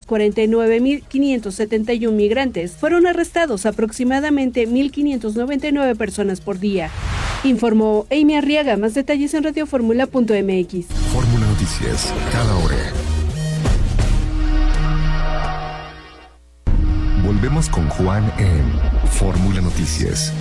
49.571 migrantes. Fueron arrestados aproximadamente 1.599 personas por día. Informó Amy Arriaga. Más detalles en radioformula.mx. Fórmula Noticias, cada hora. Volvemos con Juan en Fórmula Noticias.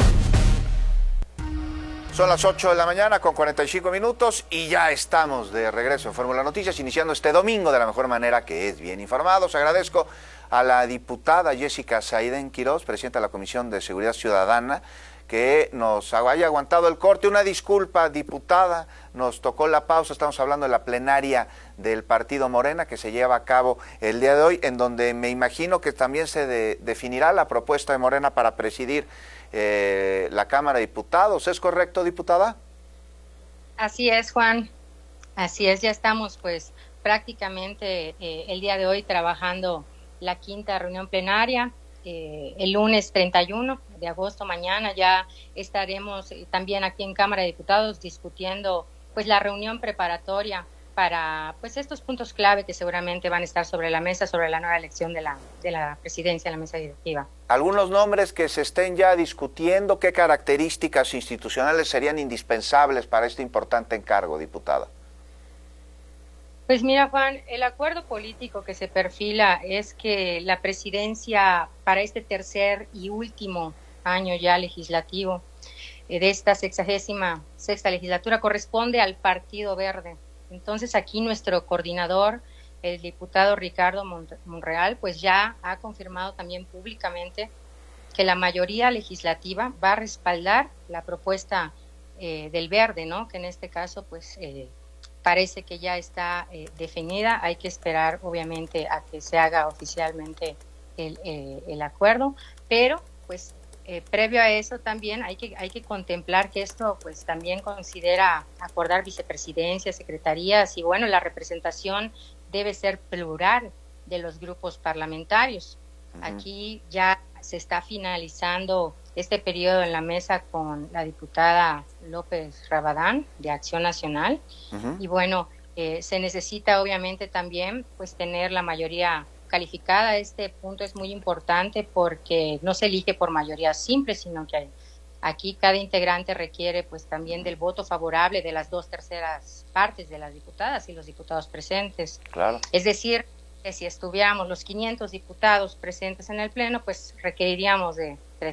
Son las 8 de la mañana con 45 minutos y ya estamos de regreso en Fórmula Noticias, iniciando este domingo de la mejor manera, que es bien informados. Agradezco a la diputada Jessica Saiden Quirós, presidenta de la Comisión de Seguridad Ciudadana, que nos haya aguantado el corte. Una disculpa, diputada, nos tocó la pausa. Estamos hablando de la plenaria del Partido Morena que se lleva a cabo el día de hoy, en donde me imagino que también se definirá la propuesta de Morena para presidir la Cámara de Diputados. ¿Es correcto, diputada? Así es, Juan. Así es, ya estamos pues prácticamente el día de hoy trabajando la quinta reunión plenaria. El lunes 31 de agosto, mañana, ya estaremos también aquí en Cámara de Diputados discutiendo pues la reunión preparatoria para pues estos puntos clave que seguramente van a estar sobre la mesa, sobre la nueva elección de la presidencia de la mesa directiva. Algunos nombres que se estén ya discutiendo, ¿qué características institucionales serían indispensables para este importante encargo, diputada? Pues mira, Juan, el acuerdo político que se perfila es que la presidencia para este tercer y último año ya legislativo de esta 66ª legislatura corresponde al Partido Verde. Entonces aquí nuestro coordinador, el diputado Ricardo Monreal, pues ya ha confirmado también públicamente que la mayoría legislativa va a respaldar la propuesta del Verde, ¿no? Que en este caso pues parece que ya está definida. Hay que esperar obviamente a que se haga oficialmente el acuerdo, pero pues previo a eso también hay que contemplar que esto pues también considera acordar vicepresidencias, secretarías y bueno, la representación debe ser plural de los grupos parlamentarios. Aquí ya se está finalizando este periodo en la mesa con la diputada López Rabadán de Acción Nacional y bueno, se necesita obviamente también pues tener la mayoría calificada. Este punto es muy importante porque no se elige por mayoría simple, sino que aquí cada integrante requiere pues también del voto favorable de las 2/3 partes de las diputadas y los diputados presentes. Claro. Es decir, que si estuviéramos los 500 diputados presentes en el Pleno, pues requeriríamos de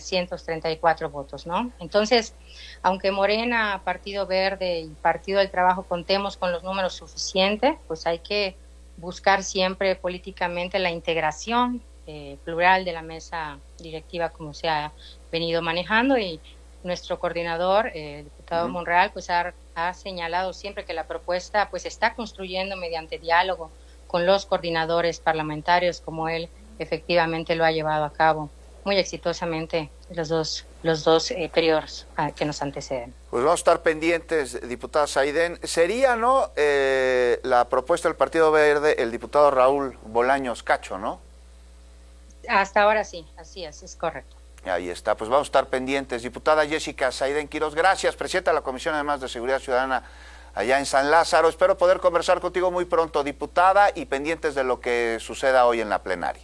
334 votos, ¿no? Entonces, aunque Morena, Partido Verde y Partido del Trabajo contemos con los números suficientes, pues hay que buscar siempre políticamente la integración plural de la mesa directiva como se ha venido manejando y nuestro coordinador, el diputado Monreal, pues ha señalado siempre que la propuesta pues está construyendo mediante diálogo con los coordinadores parlamentarios, como él efectivamente lo ha llevado a cabo muy exitosamente los dos periodos que nos anteceden. Pues vamos a estar pendientes, diputada Saiden. Sería, ¿no?, la propuesta del Partido Verde, el diputado Raúl Bolaños Cacho, ¿no? Hasta ahora sí, así es correcto. Ahí está, pues vamos a estar pendientes. Diputada Jessica Saiden Quirós, gracias, presidenta de la Comisión además de Seguridad Ciudadana allá en San Lázaro. Espero poder conversar contigo muy pronto, diputada, y pendientes de lo que suceda hoy en la plenaria.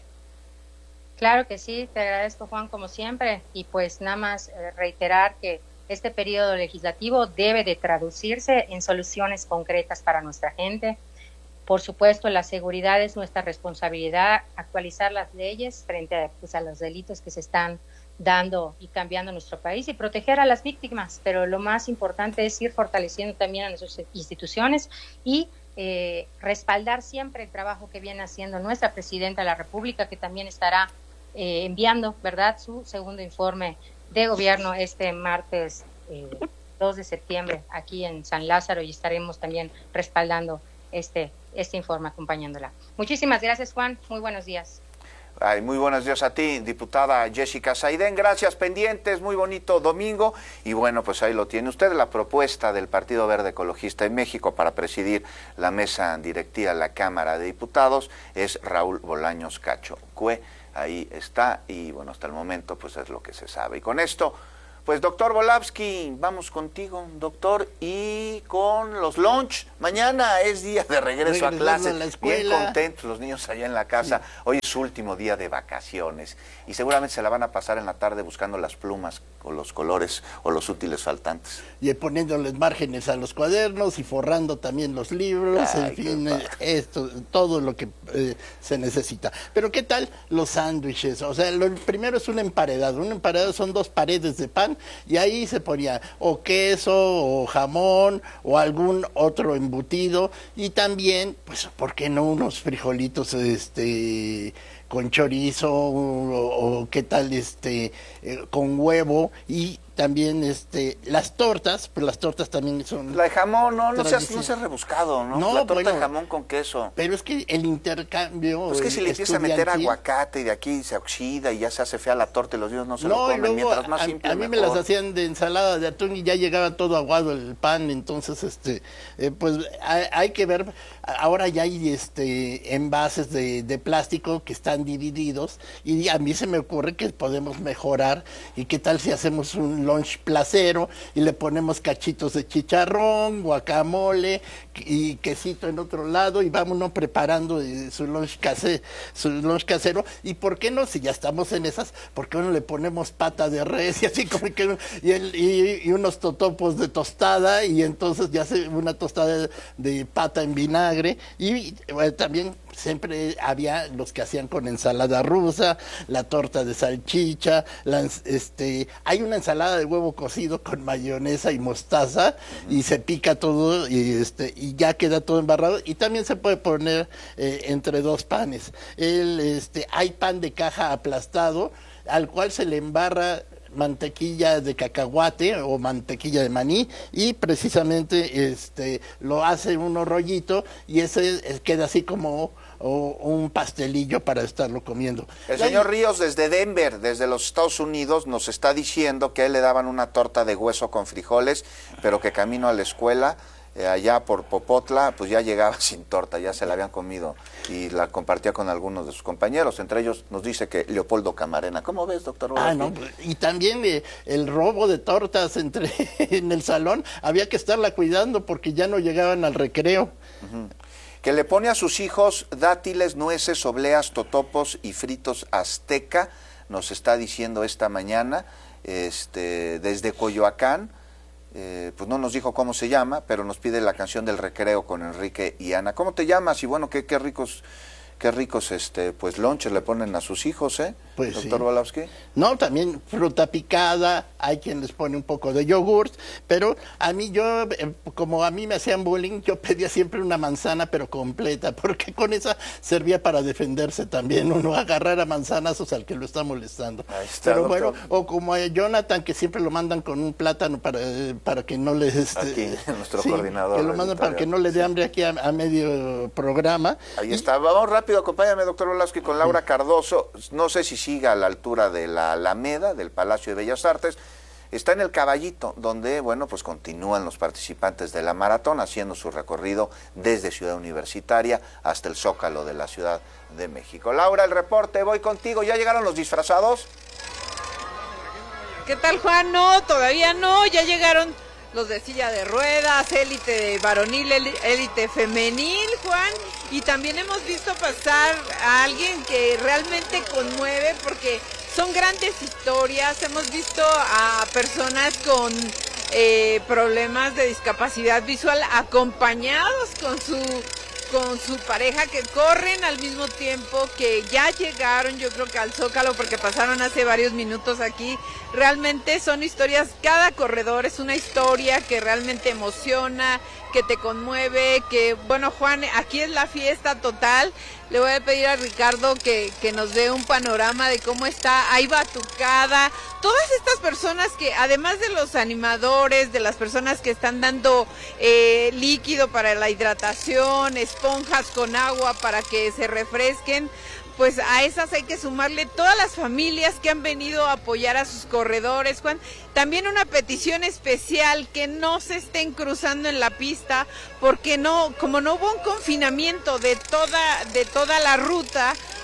Claro que sí, te agradezco, Juan, como siempre, y pues nada más reiterar que este periodo legislativo debe de traducirse en soluciones concretas para nuestra gente. Por supuesto, la seguridad es nuestra responsabilidad, actualizar las leyes frente a, pues, a los delitos que se están dando y cambiando en nuestro país y proteger a las víctimas, pero lo más importante es ir fortaleciendo también a nuestras instituciones y respaldar siempre el trabajo que viene haciendo nuestra presidenta de la República, que también estará enviando, ¿verdad?, su segundo informe de gobierno este martes 2 de septiembre aquí en San Lázaro y estaremos también respaldando este informe, acompañándola. Muchísimas gracias, Juan. Muy buenos días. Ay, muy buenos días a ti, diputada Jessica Saiden. Gracias, pendientes, muy bonito domingo. Y bueno, pues ahí lo tiene usted, la propuesta del Partido Verde Ecologista en México para presidir la mesa directiva de la Cámara de Diputados es Raúl Bolaños Cacho Cue. Ahí está y bueno, hasta el momento pues es lo que se sabe. Y con esto Pues doctor Volavsky, vamos contigo, doctor, y con los lunch. Mañana es día de regreso a clases, bien contentos los niños allá en la casa. Sí. Hoy es su último día de vacaciones y seguramente se la van a pasar en la tarde buscando las plumas o los colores o los útiles faltantes. Y poniéndoles márgenes a los cuadernos y forrando también los libros, en fin, esto, todo lo que se necesita. Pero ¿qué tal los sándwiches? O sea, lo primero es un emparedado son 2 paredes de pan y ahí se ponía o queso o jamón o algún otro embutido y también, pues, ¿por qué no unos frijolitos con chorizo o qué tal con huevo? Y también las tortas, pues las tortas también son... La de jamón, no seas rebuscado, ¿no? La torta de jamón con queso. Pero es que el intercambio... Pues que si le empieza a meter aguacate y de aquí se oxida y ya se hace fea la torta y los niños no se lo comen, luego, mientras más simple a mí me las hacían de ensalada de atún y ya llegaba todo aguado el pan, entonces pues hay que ver, ahora ya hay envases de plástico que están divididos y a mí se me ocurre que podemos mejorar y qué tal si hacemos un lunch placero y le ponemos cachitos de chicharrón, guacamole y quesito en otro lado y vámonos preparando su lunch casero. Y por qué no, si ya estamos en esas, ¿por qué no le ponemos pata de res y así como que y unos totopos de tostada y entonces ya hace una tostada de pata en vinagre y también siempre había los que hacían con ensalada rusa, la torta de salchicha, hay una ensalada de huevo cocido con mayonesa y mostaza y se pica todo y ya queda todo embarrado y también se puede poner entre 2 panes. Hay pan de caja aplastado al cual se le embarra mantequilla de cacahuate o mantequilla de maní y precisamente lo hace uno rollito y ese queda así como un pastelillo para estarlo comiendo. El señor Ríos desde Denver, desde los Estados Unidos, nos está diciendo que a él le daban una torta de hueso con frijoles, pero que camino a la escuela allá por Popotla, pues ya llegaba sin torta, ya se la habían comido y la compartía con algunos de sus compañeros, entre ellos nos dice que Leopoldo Camarena. ¿Cómo ves, doctor? No, y también el robo de tortas en el salón, había que estarla cuidando porque ya no llegaban al recreo. Que le pone a sus hijos dátiles, nueces, obleas, totopos y fritos azteca, nos está diciendo esta mañana, desde Coyoacán. Pues no nos dijo cómo se llama, pero nos pide la canción del recreo con Enrique y Ana. ¿Cómo te llamas? Y bueno, qué ricos pues lonches le ponen a sus hijos, pues doctor sí. Volavsky. No, también fruta picada, hay quien les pone un poco de yogurt, pero a mí como a mí me hacían bullying, yo pedía siempre una manzana pero completa, porque con esa servía para defenderse también, uno agarrar a manzanazos al que lo está molestando. Ahí está, pero doctor. bueno, o como a Jonathan, que siempre lo mandan con un plátano para que no le... aquí, nuestro coordinador. Que lo mandan para que no le dé hambre aquí a medio programa. Ahí está, vamos rápido, acompáñame, doctor Volavsky, con Laura Cardoso. No sé si siga a la altura de la Alameda, del Palacio de Bellas Artes. Está en el Caballito, donde, bueno, pues continúan los participantes de la maratón haciendo su recorrido desde Ciudad Universitaria hasta el Zócalo de la Ciudad de México. Laura, el reporte, voy contigo. ¿Ya llegaron los disfrazados? ¿Qué tal, Juan? No, todavía no, ya llegaron los de silla de ruedas, élite varonil, élite femenil, Juan, y también hemos visto pasar a alguien que realmente conmueve porque son grandes historias. Hemos visto a personas con problemas de discapacidad visual acompañados con su pareja, que corren al mismo tiempo, que ya llegaron, yo creo que al Zócalo, porque pasaron hace varios minutos aquí. Realmente son historias, cada corredor es una historia que realmente emociona, que te conmueve, que, bueno, Juan, aquí es la fiesta total. Le voy a pedir a Ricardo que nos dé un panorama de cómo está. Hay batucada, todas estas personas que, además de los animadores, de las personas que están dando líquido para la hidratación, esponjas con agua para que se refresquen, pues a esas hay que sumarle todas las familias que han venido a apoyar a sus corredores, Juan. También una petición especial, que no se estén cruzando en la pista, porque como no hubo un confinamiento de toda la ruta,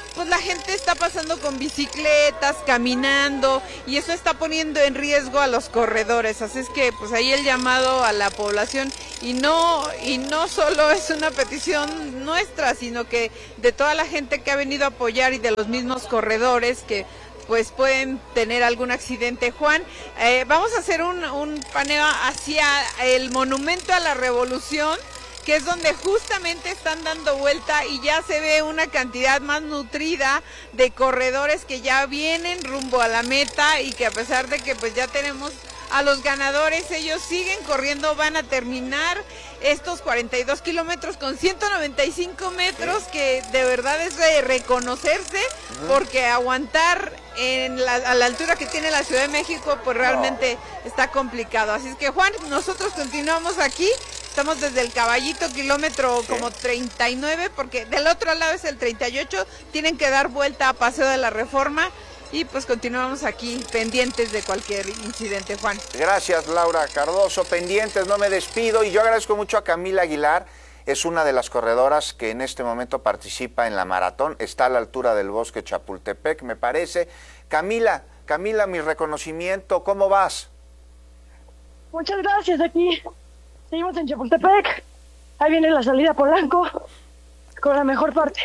pues la gente está pasando con bicicletas, caminando, y eso está poniendo en riesgo a los corredores. Así es que pues ahí el llamado a la población, y no solo es una petición nuestra, sino que de toda la gente que ha venido a apoyar y de los mismos corredores que pues pueden tener algún accidente. Juan, vamos a hacer un paneo hacia el Monumento a la Revolución, que es donde justamente están dando vuelta y ya se ve una cantidad más nutrida de corredores que ya vienen rumbo a la meta, y que a pesar de que pues ya tenemos a los ganadores, ellos siguen corriendo, van a terminar estos 42 kilómetros con 195 metros, que de verdad es de reconocerse, porque aguantar a la altura que tiene la Ciudad de México, pues realmente está complicado. Así es que, Juan, nosotros continuamos aquí, estamos desde el Caballito, kilómetro como 39, porque del otro lado es el 38, tienen que dar vuelta a Paseo de la Reforma. Y pues continuamos aquí pendientes de cualquier incidente, Juan. Gracias, Laura Cardoso. Pendientes, no me despido. Y yo agradezco mucho a Camila Aguilar. Es una de las corredoras que en este momento participa en la maratón. Está a la altura del Bosque Chapultepec, me parece. Camila, mi reconocimiento. ¿Cómo vas? Muchas gracias. Aquí seguimos en Chapultepec. Ahí viene la salida Polanco con la mejor parte.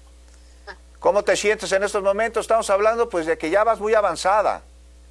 ¿Cómo te sientes en estos momentos? Estamos hablando pues de que ya vas muy avanzada.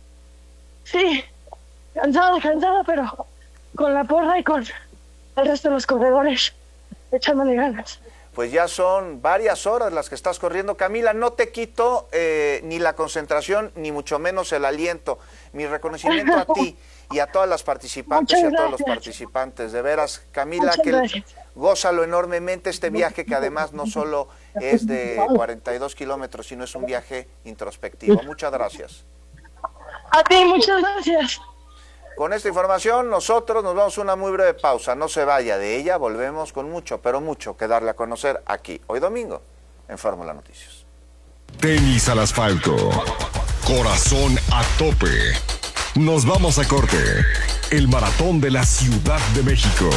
Sí, cansada, pero con la porra y con el resto de los corredores echándole ganas. Pues ya son varias horas las que estás corriendo. Camila, no te quito ni la concentración, ni mucho menos el aliento. Mi reconocimiento a ti y a todas las participantes y a todos los participantes. De veras, Camila, que gózalo enormemente este viaje, que además no solo es de 42 kilómetros, sino es un viaje introspectivo. Muchas gracias. A ti, muchas gracias. Con esta información nosotros nos vamos a una muy breve pausa. No se vaya de ella, volvemos con mucho, pero mucho que darle a conocer aquí, hoy domingo, en Fórmula Noticias. Tenis al asfalto. Corazón a tope. Nos vamos a corte. El maratón de la Ciudad de México.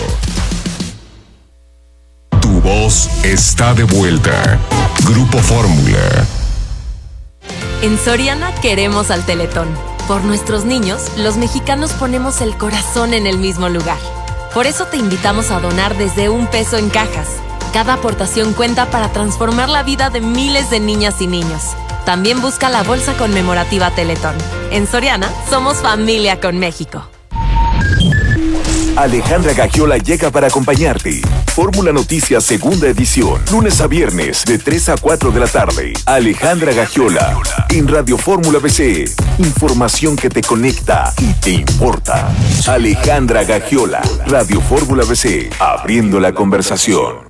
Tu voz está de vuelta. Grupo Fórmula. En Soriana queremos al Teletón. Por nuestros niños, los mexicanos ponemos el corazón en el mismo lugar. Por eso te invitamos a donar desde $1 en cajas. Cada aportación cuenta para transformar la vida de miles de niñas y niños. También busca la bolsa conmemorativa Teletón. En Soriana, somos familia con México. Alejandra Gagiola llega para acompañarte. Fórmula Noticias, segunda edición. Lunes a viernes, de 3 a 4 de la tarde. Alejandra Gagiola, en Radio Fórmula BC. Información que te conecta y te importa. Alejandra Gagiola, Radio Fórmula BC. Abriendo la conversación.